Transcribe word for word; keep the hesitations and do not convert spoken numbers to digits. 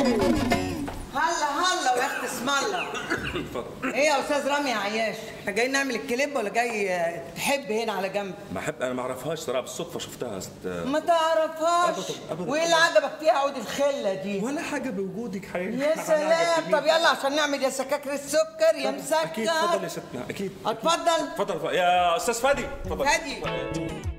هلا هلا ويا اخت اسم الله. اتفضل. ايه يا استاذ رامي عياش، احنا جايين نعمل الكليب ولا جاي تحب هنا على جنب؟ ما احب انا ما اعرفهاش صراحه، بالصدفه شفتها ست. ما تعرفهاش؟ أبداً، أبداً. وايه اللي عجبك فيها عود الخله دي؟ ولا حاجه بوجودك حقيقي. يا سلام. طب يلا عشان نعمل يا سكاكر السكر يا مسكر. اكيد. اتفضل يا ستنا. اكيد. اتفضل. اتفضل يا استاذ فادي. اتفضل. فادي.